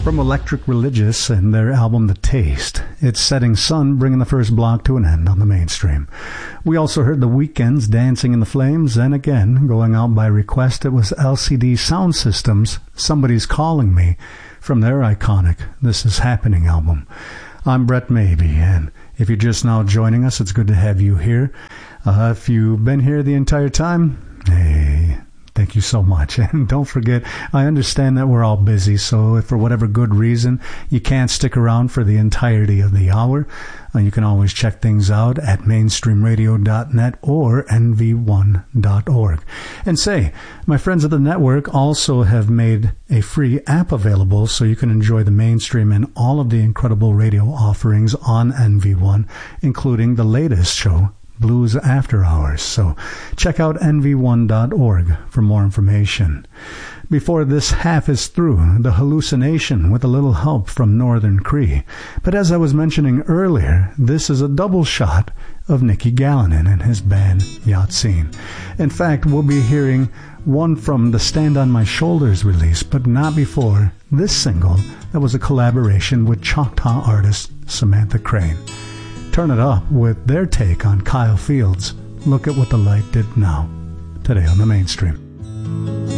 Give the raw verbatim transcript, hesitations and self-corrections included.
From Electric Religious and their album The Taste, it's Setting Sun, bringing the first block to an end on the mainstream. We also heard The Weeknd's Dancing in the Flames, and again, going out by request, it was L C D Sound System's Somebody's Calling Me from their iconic This Is Happening album. I'm Brett Maybe, and if you're just now joining us, it's good to have you here. Uh, if you've been here the entire time, hey... thank you so much. And don't forget, I understand that we're all busy, so if for whatever good reason you can't stick around for the entirety of the hour, uh, you can always check things out at mainstream radio dot net or N V one dot org. And say, my friends at the network also have made a free app available so you can enjoy the mainstream and all of the incredible radio offerings on N V one, including the latest show, Blues After Hours. So check out N V one dot org for more information. Before this half is through, The Hallucination with a little help from Northern Cree. But as I was mentioning earlier, this is a double shot of Nicky Gallanin and his band Yahtsin. In fact, we'll be hearing one from the Stand on My Shoulders release, but not before this single that was a collaboration with Choctaw artist Samantha Crane. Turn it up with their take on Kyle Fields' Look at What the Light Did Now, today on the mainstream.